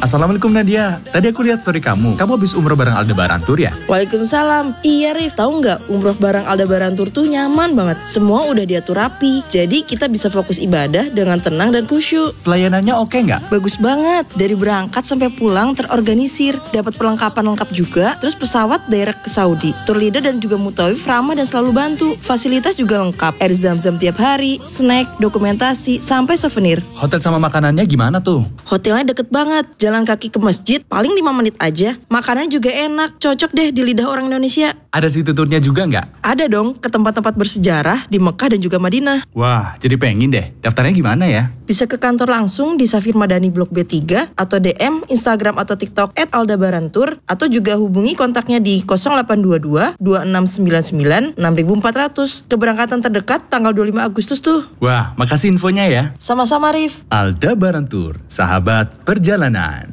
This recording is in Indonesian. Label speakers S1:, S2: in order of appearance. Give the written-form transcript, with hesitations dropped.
S1: Assalamualaikum Nadia. Tadi aku lihat story kamu. Kamu habis umroh bareng Aldebaran Tour ya?
S2: Waalaikumsalam. Iya Rif, tahu nggak umroh bareng Aldebaran Tour tuh nyaman banget. Semua udah diatur rapi. Jadi kita bisa fokus ibadah dengan tenang dan khusyuk.
S1: Pelayanannya oke nggak?
S2: Bagus banget. Dari berangkat sampai pulang terorganisir. Dapat perlengkapan lengkap juga. Terus pesawat direct ke Saudi. Tour leader dan juga mutawif ramah dan selalu bantu. Fasilitas juga lengkap. Air zam-zam tiap hari, snack, dokumentasi, sampai souvenir.
S1: Hotel sama makanannya gimana tuh?
S2: Hotelnya deket banget. Jalan kaki ke masjid paling 5 menit aja. Makanannya juga enak. Cocok deh di lidah orang Indonesia.
S1: Ada city tournya juga nggak?
S2: Ada dong ke tempat-tempat bersejarah di Mekah dan juga Madinah.
S1: Wah, jadi pengen deh. Daftarnya gimana ya?
S2: Bisa ke kantor langsung di Safir Madani Blok B3 atau DM Instagram atau TikTok @aldabarantour atau juga hubungi kontaknya di 0822 2699 6400. Keberangkatan terdekat tanggal 25 Agustus tuh.
S1: Wah, makasih infonya ya.
S2: Sama-sama Rif.
S1: Aldebaran Tour, sahabat perjalanan.